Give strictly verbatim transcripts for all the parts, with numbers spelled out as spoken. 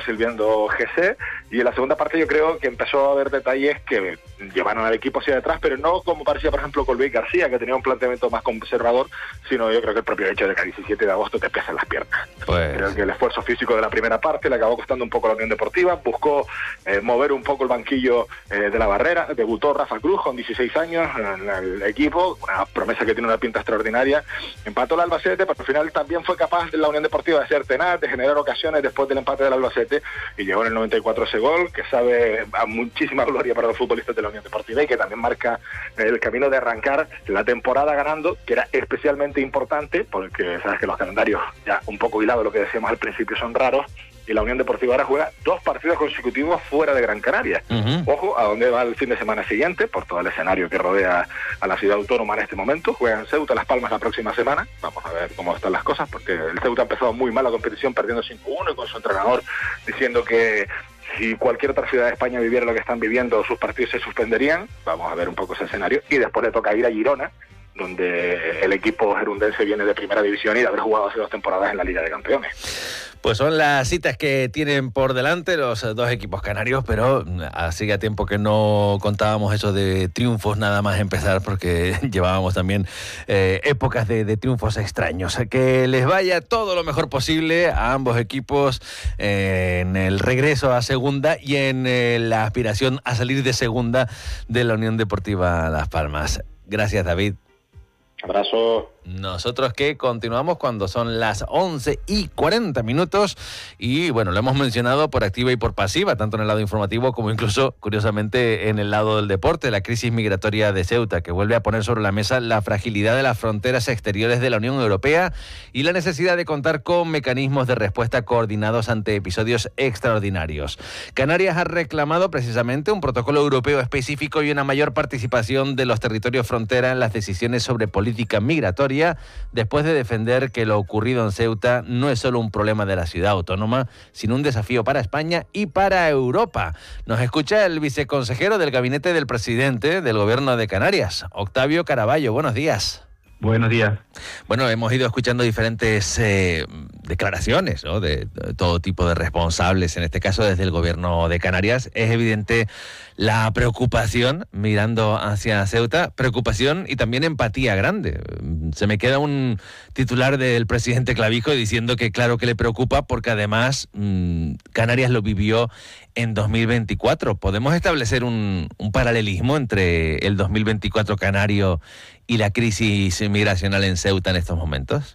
recibiendo G C, y en la segunda parte yo creo que empezó a haber detalles que llevaron al equipo hacia detrás, pero no como parecía, por ejemplo, con Luis García, que tenía un planteamiento más conservador, sino yo creo que el propio hecho de que a diecisiete de agosto te pesan las piernas. Pues... Creo que el esfuerzo físico de la primera parte le acabó costando un poco a la Unión Deportiva, buscó eh, mover un poco el banquillo eh, de la barrera, debutó Rafa Cruz con dieciséis años en el equipo, una promesa que tiene una pinta extraordinaria, empató el Albacete, pero al final también fue capaz de la Unión Deportiva de hacer tenaz, de generar ocasiones después del empate del Albacete, y llegó en el noventa y cuatro ese gol, que sabe a muchísima gloria para los futbolistas de la Unión Deportiva y que también marca el camino de arrancar la temporada ganando, que era especialmente importante, porque sabes que los calendarios, ya un poco hilados, lo que decíamos al principio, son raros, y la Unión Deportiva ahora juega dos partidos consecutivos fuera de Gran Canaria. Uh-huh. Ojo a dónde va el fin de semana siguiente, por todo el escenario que rodea a la ciudad autónoma en este momento. Juega en Ceuta, Las Palmas la próxima semana. Vamos a ver cómo están las cosas, porque el Ceuta ha empezado muy mal la competición, perdiendo cinco uno, y con su entrenador diciendo que si cualquier otra ciudad de España viviera lo que están viviendo, sus partidos se suspenderían. Vamos a ver un poco ese escenario. Y después le toca ir a Girona, donde el equipo gerundense viene de primera división y de haber jugado hace dos temporadas en la Liga de Campeones. Pues son las citas que tienen por delante los dos equipos canarios, pero hacía tiempo que no contábamos eso de triunfos nada más empezar, porque llevábamos también eh, épocas de, de triunfos extraños. Que les vaya todo lo mejor posible a ambos equipos eh, en el regreso a segunda y en eh, la aspiración a salir de segunda de la Unión Deportiva Las Palmas. Gracias, David. Abrazo. Nosotros que continuamos cuando son las once y cuarenta minutos y bueno, lo hemos mencionado por activa y por pasiva, tanto en el lado informativo como incluso, curiosamente, en el lado del deporte, la crisis migratoria de Ceuta, que vuelve a poner sobre la mesa la fragilidad de las fronteras exteriores de la Unión Europea y la necesidad de contar con mecanismos de respuesta coordinados ante episodios extraordinarios. Canarias ha reclamado precisamente un protocolo europeo específico y una mayor participación de los territorios frontera en las decisiones sobre política migratoria, después de defender que lo ocurrido en Ceuta no es solo un problema de la ciudad autónoma, sino un desafío para España y para Europa. Nos escucha el viceconsejero del gabinete del presidente del Gobierno de Canarias, Octavio Caraballo. Buenos días. Buenos días. Bueno, hemos ido escuchando diferentes eh, declaraciones, ¿no?, de, de todo tipo de responsables, en este caso desde el Gobierno de Canarias. Es evidente la preocupación mirando hacia Ceuta, preocupación y también empatía grande. Se me queda un titular del presidente Clavijo diciendo que claro que le preocupa porque además mmm, Canarias lo vivió en dos mil veinticuatro. ¿Podemos establecer un, un paralelismo entre el dos mil veinticuatro canario y la crisis migracional en Ceuta en estos momentos?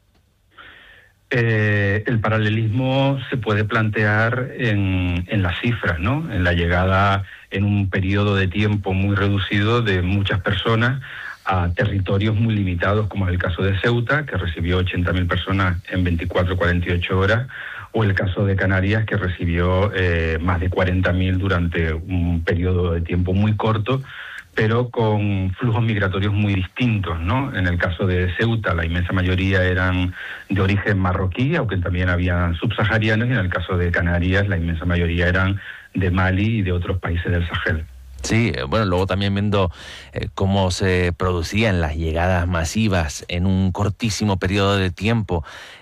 Eh, el paralelismo se puede plantear en, en las cifras, ¿no? En la llegada en un periodo de tiempo muy reducido de muchas personas a territorios muy limitados, como es el caso de Ceuta, que recibió ochenta mil personas en veinticuatro a cuarenta y ocho horas, o el caso de Canarias, que recibió eh, más de cuarenta mil durante un periodo de tiempo muy corto, pero con flujos migratorios muy distintos, ¿no? En el caso de Ceuta, la inmensa mayoría eran de origen marroquí, aunque también habían subsaharianos, y en el caso de Canarias, la inmensa mayoría eran de Mali y de otros países del Sahel. Sí, bueno, luego también viendo eh, cómo se producían las llegadas masivas en un cortísimo periodo de tiempo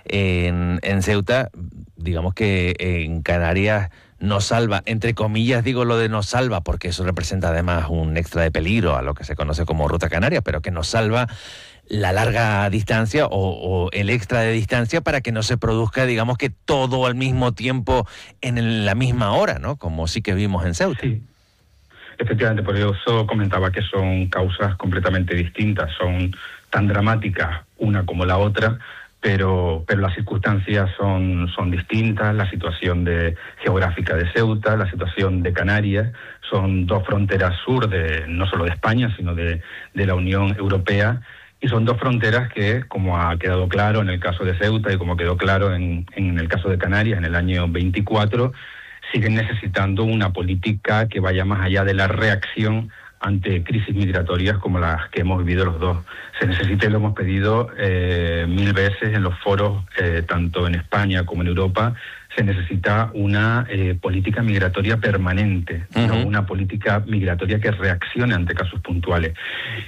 en, en Ceuta, digamos que en Canarias nos salva, entre comillas digo lo de nos salva, porque eso representa además un extra de peligro a lo que se conoce como Ruta Canaria, pero que nos salva la larga distancia o, o el extra de distancia para que no se produzca, digamos que todo al mismo tiempo en el, la misma hora, ¿no? Como sí que vimos en Ceuta. Sí. Efectivamente, por eso comentaba que son causas completamente distintas, son tan dramáticas una como la otra, pero pero las circunstancias son son distintas. La situación de geográfica de Ceuta, la situación de Canarias, son dos fronteras sur de no solo de España, sino de, de la Unión Europea, y son dos fronteras que, como ha quedado claro en el caso de Ceuta y como quedó claro en, en el caso de Canarias en el año veinticuatro, siguen necesitando una política que vaya más allá de la reacción ante crisis migratorias como las que hemos vivido los dos. Se necesita, y lo hemos pedido eh, mil veces en los foros, eh, tanto en España como en Europa, se necesita una eh, política migratoria permanente, uh-huh. no una política migratoria que reaccione ante casos puntuales.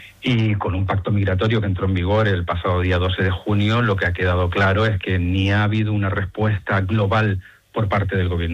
Y con un pacto migratorio que entró en vigor el pasado día doce de junio, lo que ha quedado claro es que ni ha habido una respuesta global por parte del gobierno